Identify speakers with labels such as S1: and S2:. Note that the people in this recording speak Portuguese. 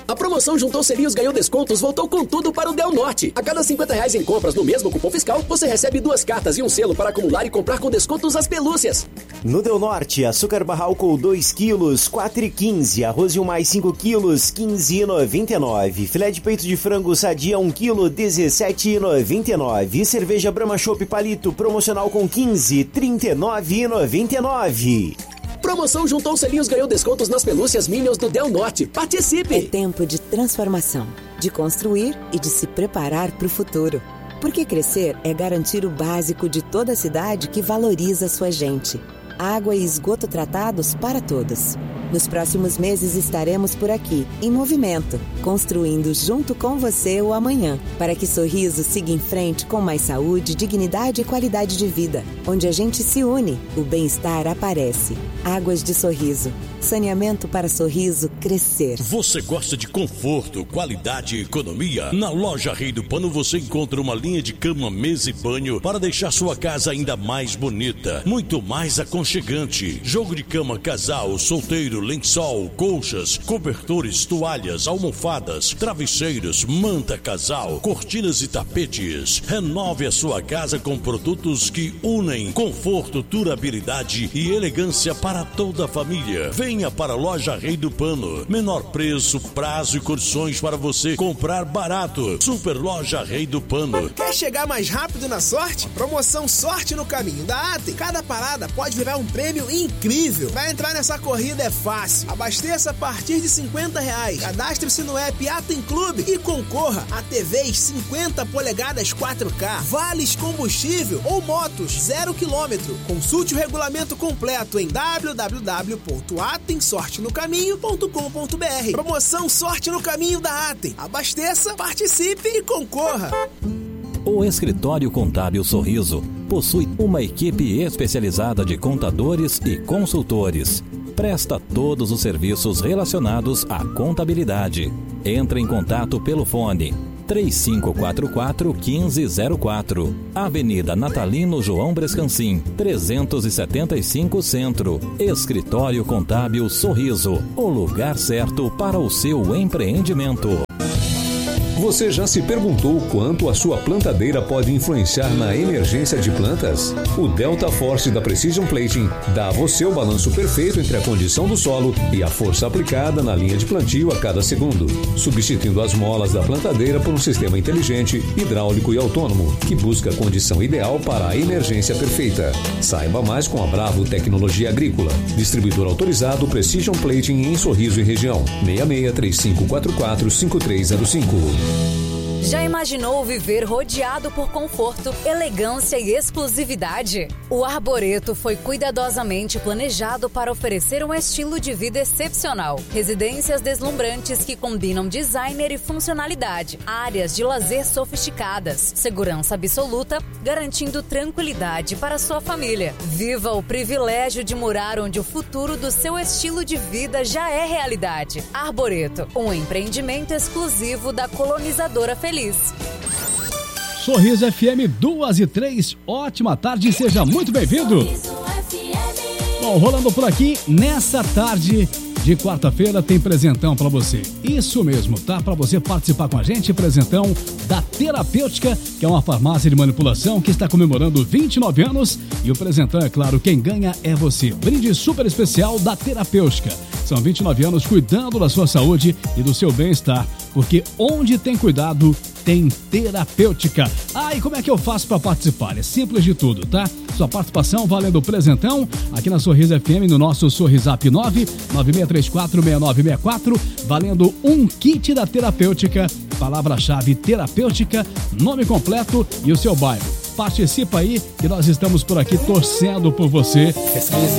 S1: A promoção Juntou Selinhos Ganhou Descontos voltou com tudo para o Del Norte. A cada R$50 em compras no mesmo cupom fiscal, você recebe 2 cartas e um selo para acumular e comprar com descontos as pelúcias.
S2: No Del Norte, açúcar barralco 2 quilos, 4,15. Arroz de 1 mais 5 quilos, 15,99. Filé de peito de frango sadia 1 quilo, 17,99. Cerveja Brahma Chopp Palito promocional com 15, 39,99.
S1: Promoção Juntou Selinhos Ganhou Descontos nas pelúcias Minions do Del Norte. Participe!
S3: É tempo de transformação, de construir e de se preparar para o futuro. Porque crescer é garantir o básico de toda a cidade que valoriza sua gente. Água e esgoto tratados para todos. Nos próximos meses estaremos por aqui, em movimento, construindo junto com você o amanhã, para que Sorriso siga em frente com mais saúde, dignidade e qualidade de vida. Onde a gente se une, o bem-estar aparece. Águas de Sorriso. Saneamento para Sorriso crescer.
S4: Você gosta de conforto, qualidade e economia? Na loja Rei do Pano você encontra uma linha de cama, mesa e banho para deixar sua casa ainda mais bonita, muito mais aconchegante. Jogo de cama casal, solteiro, lençol, colchas, cobertores, toalhas, almofadas, travesseiros, manta casal, cortinas e tapetes. Renove a sua casa com produtos que unem conforto, durabilidade e elegância para toda a família. Venha para a loja Rei do Pano. Menor preço, prazo e condições para você comprar barato. Super Loja Rei do Pano.
S5: Quer chegar mais rápido na sorte? Promoção Sorte no Caminho da Atem. Cada parada pode virar um prêmio incrível. Vai entrar nessa corrida é fácil. Abasteça a partir de R$50. Cadastre-se no app Atem Clube e concorra a TVs 50 polegadas 4K, vales combustível ou motos 0 km. Consulte o regulamento completo em www.atemsortenocaminho.com.br. Promoção Sorte no Caminho da Atem. Abasteça, participe e concorra.
S6: O Escritório Contábil Sorriso possui uma equipe especializada de contadores e consultores. Presta todos os serviços relacionados à contabilidade. Entre em contato pelo fone 3544-1504. Avenida Natalino João Brescancin, 375 Centro. Escritório Contábil Sorriso, o lugar certo para o seu empreendimento.
S7: Você já se perguntou quanto a sua plantadeira pode influenciar na emergência de plantas? O Delta Force da Precision Plating dá a você o balanço perfeito entre a condição do solo e a força aplicada na linha de plantio a cada segundo, substituindo as molas da plantadeira por um sistema inteligente, hidráulico e autônomo, que busca a condição ideal para a emergência perfeita. Saiba mais com a Bravo Tecnologia Agrícola. Distribuidor autorizado Precision Plating em Sorriso e região. 6635445305.
S8: Já imaginou viver rodeado por conforto, elegância e exclusividade? O Arboreto foi cuidadosamente planejado para oferecer um estilo de vida excepcional. Residências deslumbrantes que combinam designer e funcionalidade. Áreas de lazer sofisticadas. Segurança absoluta, garantindo tranquilidade para sua família. Viva o privilégio de morar onde o futuro do seu estilo de vida já é realidade. Arboreto, um empreendimento exclusivo da colonizadora Feliz.
S9: Sorriso FM 2:03, ótima tarde, seja muito bem-vindo. Bom, rolando por aqui, nessa tarde de quarta-feira tem presentão pra você. Isso mesmo, tá? Pra você participar com a gente, presentão da Terapêutica, que é uma farmácia de manipulação que está comemorando 29 anos. E o presentão, é claro, quem ganha é você. Brinde super especial da Terapêutica. São 29 anos cuidando da sua saúde e do seu bem-estar, porque onde tem cuidado, tem Terapêutica. Ah, e como é que eu faço para participar? É simples de tudo, tá? Sua participação valendo o presentão aqui na Sorriso FM, no nosso Sorrisap 996346964, valendo um kit da Terapêutica, palavra-chave Terapêutica, nome completo e o seu bairro. Participa aí que nós estamos por aqui torcendo por você.